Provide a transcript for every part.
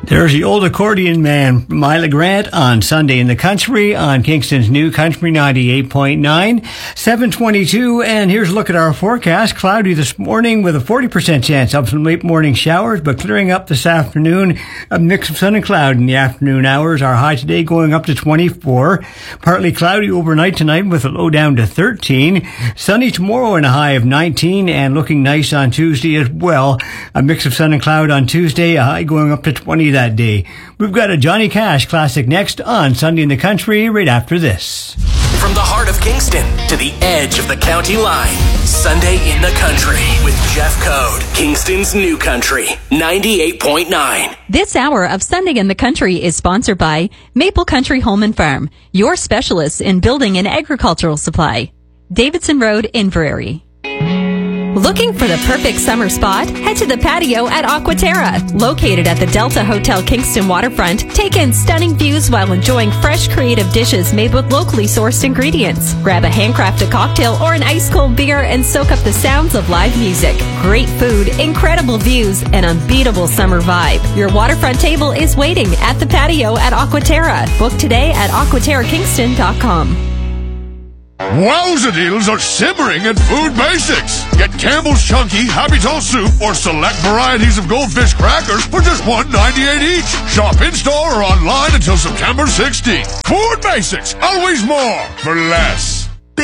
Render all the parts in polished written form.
There's the old accordion man, Mila Grant, on Sunday in the Country on Kingston's New Country 98.9, 722. And here's a look at our forecast. Cloudy this morning with a 40% chance of some late morning showers, but clearing up this afternoon. A mix of sun and cloud in the afternoon hours. Our high today going up to 24. Partly cloudy overnight tonight with a low down to 13. Sunny tomorrow and a high of 19, and looking nice on Tuesday as well. A mix of sun and cloud on Tuesday, a high going up to 20 that day. We've got a Johnny Cash classic next on Sunday in the Country right after this. From the heart of Kingston to the edge of the county line, Sunday in the Country with Jeff Code, Kingston's New Country 98.9. This hour of Sunday in the Country is sponsored by Maple Country Home and Farm, your specialists in building and agricultural supply. Davidson Road, Inverary. Looking for the perfect summer spot? Head to the patio at Aquaterra. Located at the Delta Hotel Kingston waterfront, take in stunning views while enjoying fresh, creative dishes made with locally sourced ingredients. Grab a handcrafted cocktail or an ice-cold beer and soak up the sounds of live music. Great food, incredible views, and unbeatable summer vibe. Your waterfront table is waiting at the patio at Aquaterra. Book today at aquaterrakingston.com. Wowza deals are simmering at Food Basics. Get Campbell's Chunky Happy Tall Soup or select varieties of Goldfish crackers for just $1.98 each. Shop in-store or online until September 16th. Food Basics, always more for less.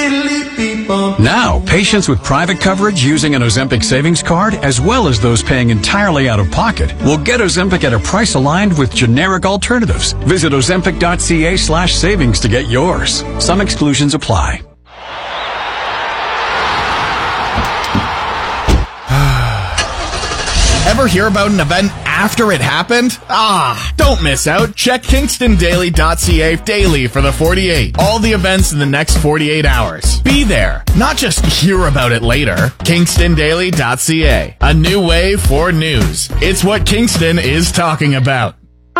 Now, patients with private coverage using an Ozempic savings card, as well as those paying entirely out of pocket, will get Ozempic at a price aligned with generic alternatives. Visit ozempic.ca/savings to get yours. Some exclusions apply. Ever hear about an event after it happened? Don't miss out. Check KingstonDaily.ca daily for the 48. All the events in the next 48 hours. Be there, not just hear about it later. KingstonDaily.ca. A new way for news. It's what Kingston is talking about.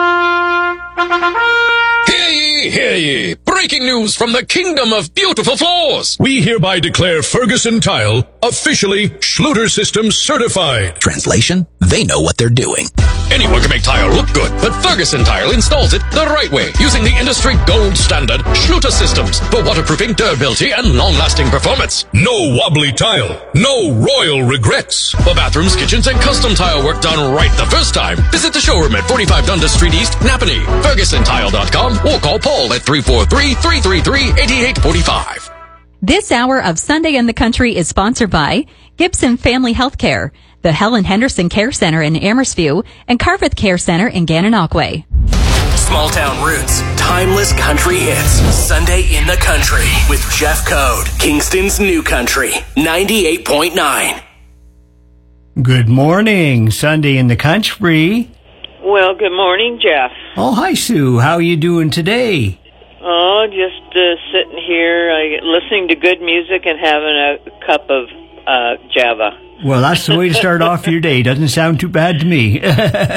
Hear ye, hear ye. Breaking news from the Kingdom of Beautiful Floors. We hereby declare Ferguson Tile officially Schluter Systems certified. Translation, they know what they're doing. Anyone can make tile look good, but Ferguson Tile installs it the right way, using the industry gold standard Schluter Systems for waterproofing, durability, and long-lasting performance. No wobbly tile, no royal regrets. For bathrooms, kitchens, and custom tile work done right the first time, visit the showroom at 45 Dundas Street East, Napanee, FergusonTile.com, or call Paul at 343-333-8845. This hour of Sunday in the Country is sponsored by Gibson Family Healthcare, the Helen Henderson Care Center in Amhersview, and Carveth Care Center in Gananoque. Small town roots, timeless country hits. Sunday in the Country with Jeff Code, Kingston's New Country 98.9. Good morning, Sunday in the Country. Well, good morning, Jeff. Oh, hi, Sue. How are you doing today? Oh, just sitting here, listening to good music and having a cup of Java. Well, that's the way to start off your day. Doesn't sound too bad to me. Well,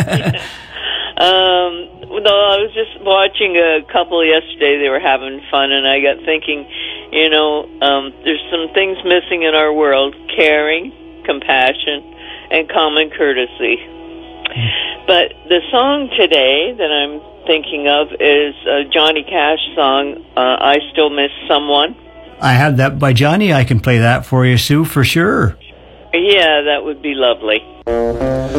I was just watching a couple yesterday. They were having fun, and I got thinking, there's some things missing in our world: caring, compassion, and common courtesy. But the song today that I'm thinking of is a Johnny Cash song, I Still Miss Someone. I have that by Johnny. I can play that for you, Sue, for sure. Yeah, that would be lovely.